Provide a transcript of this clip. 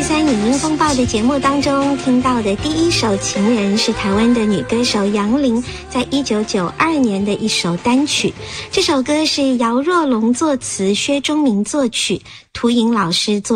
3影音风暴的节目当中听到的第一首情人是台湾的女歌手杨林在1992年的一首单曲，这首歌是姚若龙作词，薛忠明作曲，涂颖老师作